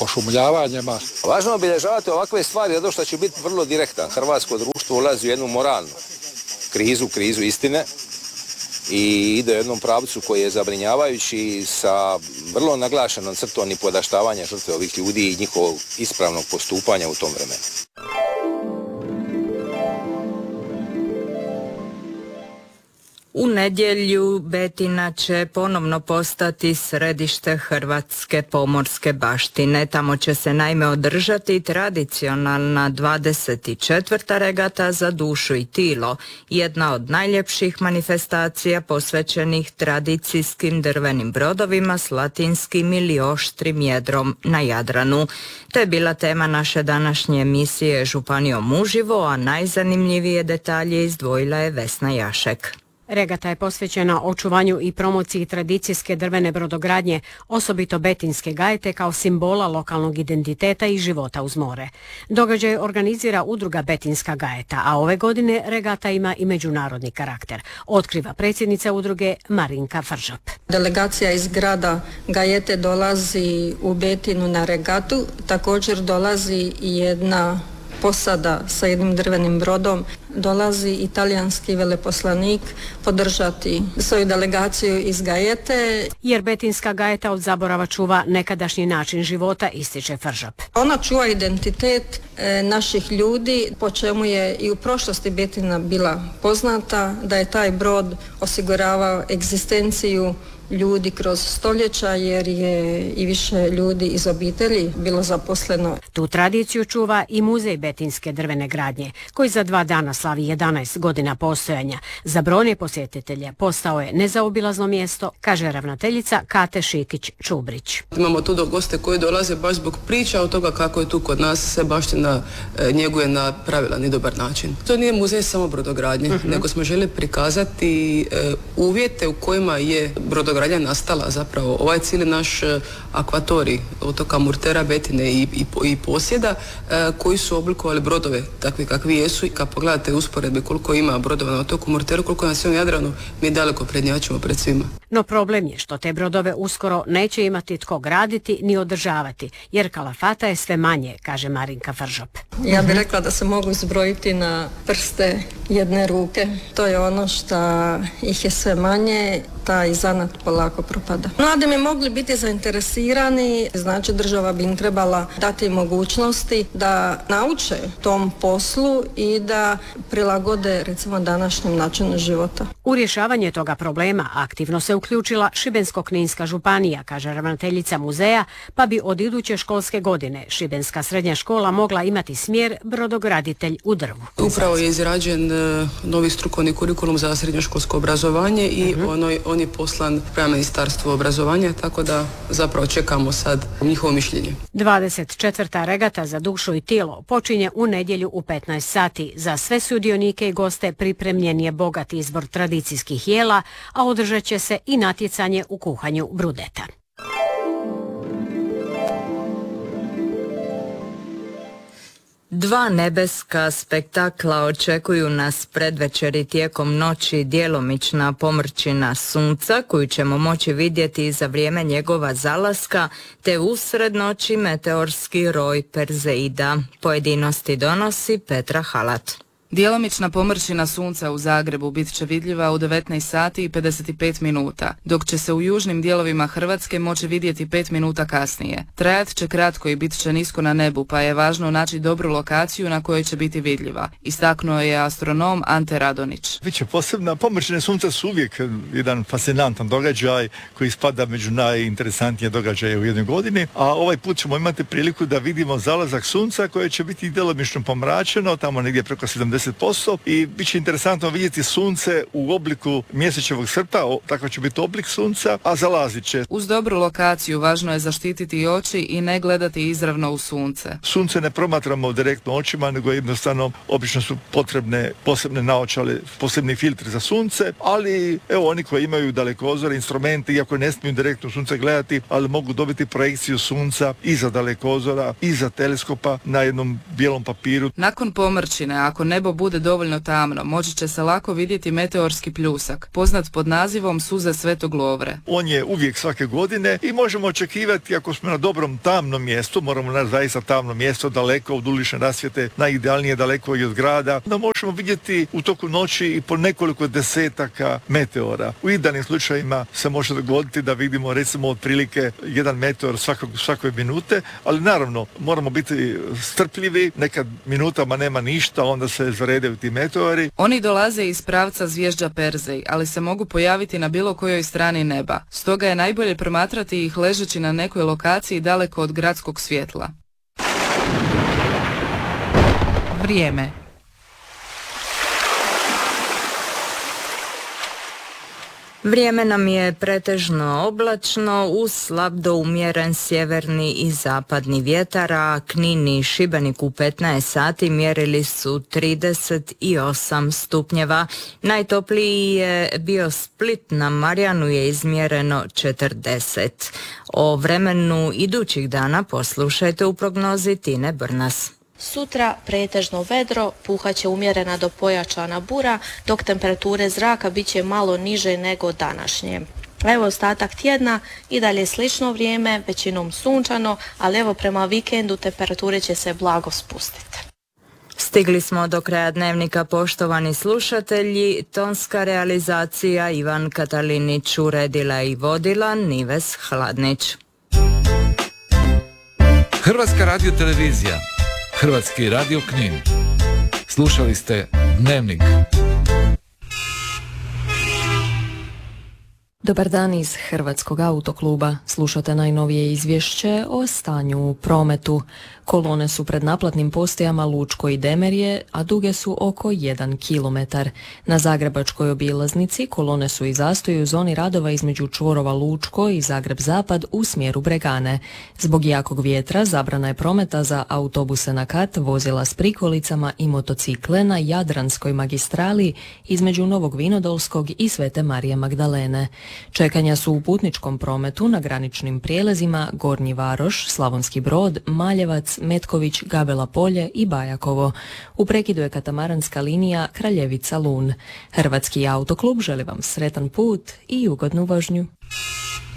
pošumljavanjima. Važno je obilježavati ovakve stvari zato što će biti vrlo direktan. Hrvatsko društvo ulazi u jednu moralnu krizu istine i ide u jednom pravcu koji je zabrinjavajući sa vrlo naglašenom crtom i podaštavanja žrtve ovih ljudi i njihovog ispravnog postupanja u tom vremenu. U nedjelju Betina će ponovno postati središte hrvatske pomorske baštine. Tamo će se naime održati tradicionalna 24. regata za dušu i tilo, jedna od najljepših manifestacija posvećenih tradicijskim drvenim brodovima s latinskim ili oštrim jedrom na Jadranu. To je bila tema naše današnje emisije Županijom uživo, a najzanimljivije detalje izdvojila je Vesna Jašek. Regata je posvećena očuvanju i promociji tradicijske drvene brodogradnje, osobito betinske gajete kao simbola lokalnog identiteta i života uz more. Događaj organizira udruga Betinska gajeta, a ove godine regata ima i međunarodni karakter, otkriva predsjednica udruge Marinka Fržop. Delegacija iz grada Gajete dolazi u Betinu na regatu, također dolazi i jedna posada sa jednim drvenim brodom, dolazi italijanski veleposlanik podržati svoju delegaciju iz Gajete. Jer Betinska gajeta od zaborava čuva nekadašnji način života, ističe Fržop. Ona čuva identitet naših ljudi, po čemu je i u prošlosti Betina bila poznata, da je taj brod osiguravao egzistenciju ljudi kroz stoljeća jer je i više ljudi iz obitelji bilo zaposleno. Tu tradiciju čuva i muzej betinske drvene gradnje, koji za 2 dana slavi 11 godina postojanja. Za brojne posjetitelje postao je nezaobilazno mjesto, kaže ravnateljica Kate Šikić-Čubrić. Imamo tu goste koji dolaze baš zbog priča od toga kako je tu kod nas se baština njeguje na pravilan i dobar način. To nije muzej samo brodogradnje, nego smo željeli prikazati uvjete u kojima je brodogradnja nastala, zapravo ovaj cijeli naš akvatorij otoka Murtera, Betine i posjeda koji su oblikovali brodove takvi kakvi jesu, i kad pogledate usporedbe koliko ima brodova na otoku Murteru, koliko na svom Jadranu, mi daleko prednjačimo pred svima. No problem je što te brodove uskoro neće imati tko graditi ni održavati, jer kalafata je sve manje, kaže Marinka Fržop. Ja bih rekla da se mogu izbrojiti na prste jedne ruke. To je ono što ih je sve manje, taj zanat polako propada. Mladi bi mogli biti zainteresirani, znači država bi im trebala dati mogućnosti da nauče tom poslu i da prilagode recimo današnjem načinu života. U rješavanje toga problema aktivno se uključila Šibensko-kninska županija, kaže ravnateljica muzeja, pa bi od iduće školske godine Šibenska srednja škola mogla imati smjer brodograditelj u drvu. Upravo je izrađen novi strukovni kurikulum za srednjoškolsko obrazovanje i on je poslan prema Ministarstvu obrazovanja, tako da zapravo čekamo sad njihovo mišljenje. 24. regata za dušu i tilo počinje u nedjelju u 15 sati. Za sve sudionike i goste pripremljen je bogat izbor tradicijskih jela, a održat će se i natjecanje u kuhanju brudeta. Dva nebeska spektakla očekuju nas predvečeri tijekom noći, djelomična pomrčina sunca koju ćemo moći vidjeti za vrijeme njegova zalaska, te usred noći meteorski roj Perzeida. Pojedinosti donosi Petra Halat. Djelomična pomrčina sunca u Zagrebu bit će vidljiva u 19 sati i 55 minuta, dok će se u južnim dijelovima Hrvatske moći vidjeti 5 minuta kasnije. Trajat će kratko i bit će nisko na nebu, pa je važno naći dobru lokaciju na kojoj će biti vidljiva, istaknuo je astronom Ante Radonić. Biće posebna, pomrčine sunca su uvijek jedan fascinantan događaj koji spada među najinteresantnije događaje u jednoj godini, a ovaj put ćemo imati priliku da vidimo zalazak sunca koje će biti djelomično pomračeno, tamo negdje preko 70%, i bit će interesantno vidjeti sunce u obliku mjesečevog srta, takav će biti oblik sunca, a zalazit će. Uz dobru lokaciju važno je zaštititi oči i ne gledati izravno u sunce. Sunce ne promatramo direktno očima, nego jednostavno obično su potrebne posebne naočale, posebni filtri za sunce, ali evo oni koji imaju dalekozore, instrumente, iako ne smiju direktno sunce gledati, ali mogu dobiti projekciju sunca iza dalekozora, iza teleskopa na jednom bijelom papiru. Nakon pomrčine, ako nebo nebo bude dovoljno tamno, moći će se lako vidjeti meteorski pljusak, poznat pod nazivom suze Svetog Lovre. On je uvijek svake godine i možemo očekivati, ako smo na dobrom tamnom mjestu, moramo naći zaista tamno mjesto, daleko od ulične rasvjete, najidealnije daleko i od grada, da možemo vidjeti u toku noći i po nekoliko desetaka meteora. U idealnim slučajima se može dogoditi da vidimo recimo otprilike jedan meteor svakoj minute, ali naravno moramo biti strpljivi, nekad minutama nema ništa, onda se zaredaju ti meteori. Oni dolaze iz pravca zvježđa Perzej, ali se mogu pojaviti na bilo kojoj strani neba. Stoga je najbolje promatrati ih ležeći na nekoj lokaciji daleko od gradskog svjetla. Vrijeme. Vrijeme nam je pretežno oblačno uz slab do umjeren sjeverni i zapadni vjetar, a Knin i Šibenik u 15 sati mjerili su 38 stupnjeva. Najtopliji je bio Split, na Marjanu je izmjereno 40. O vremenu idućih dana poslušajte u prognozi Tine Brnas. Sutra pretežno vedro, puhaće umjerena do pojačana bura, dok temperature zraka bit će malo niže nego današnje. Evo ostatak tjedna i dalje slično vrijeme, većinom sunčano, ali evo prema vikendu temperature će se blago spustiti. Stigli smo do kraja dnevnika, poštovani slušatelji. Tonska realizacija Ivan Katalinić, uredila i vodila Nives Hladnić. Hrvatska radiotelevizija, Hrvatski radio Knin. Slušali ste Dnevnik. Dobar dan iz Hrvatskog autokluba. Slušate najnovije izvješće o stanju u prometu. Kolone su pred naplatnim postajama Lučko i Demerje, a duge su oko 1 kilometar. Na Zagrebačkoj obilaznici kolone su i zastoji u zoni radova između čvorova Lučko i Zagreb Zapad u smjeru Bregane. Zbog jakog vjetra zabrana je prometa za autobuse na kat, vozila s prikolicama i motocikle na Jadranskoj magistrali između Novog Vinodolskog i Svete Marije Magdalene. Čekanja su u putničkom prometu na graničnim prijelazima Gornji Varoš, Slavonski Brod, Maljevac, Metković, Gabela Polje i Bajakovo. U prekidu je katamaranska linija Kraljevica-Lun. Hrvatski autoklub želi vam sretan put i ugodnu vožnju.